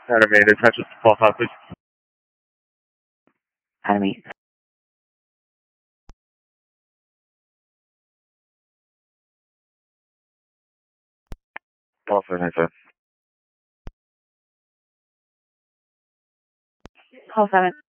Academy, attention to 12 please. Academy. 12 sir. Call 7.